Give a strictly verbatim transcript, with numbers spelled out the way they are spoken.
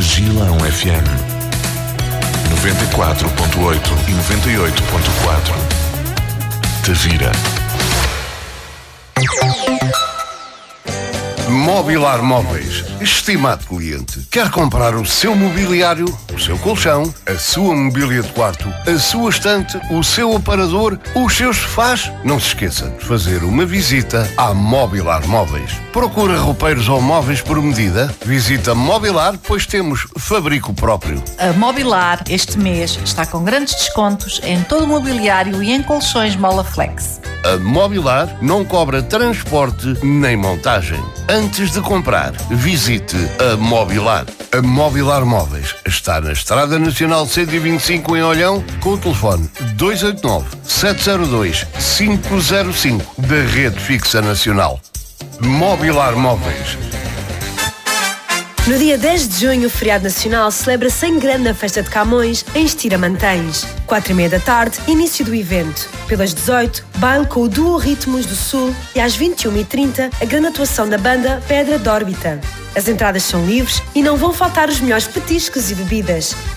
Gilão F M noventa e quatro ponto oito e noventa e oito ponto quatro. Tavira. Mobilar Móveis. Estimado cliente, quer comprar o seu mobiliário, o seu colchão, a sua mobília de quarto, a sua estante, o seu aparador, os seus sofás? Não se esqueça de fazer uma visita à Mobilar Móveis. Procura roupeiros ou móveis por medida? Visita Mobilar, pois temos fabrico próprio. A Mobilar este mês está com grandes descontos em todo o mobiliário e em colchões Molaflex. A Mobilar não cobra transporte nem montagem. Antes de comprar, visite a Mobilar. A Mobilar Móveis está na Estrada Nacional cento e vinte e cinco em Olhão, com o telefone dois oito nove, sete zero dois, cinco zero cinco da Rede Fixa Nacional. Mobilar Móveis. No dia dez de junho, o feriado nacional celebra-se em grande na Festa de Camões, em Estira-Mantens. Quatro e meia da tarde, início do evento. Pelas dezoito, baile com o duo Ritmos do Sul e às vinte e uma e trinta, a grande atuação da banda Pedra de Órbita. As entradas são livres e não vão faltar os melhores petiscos e bebidas.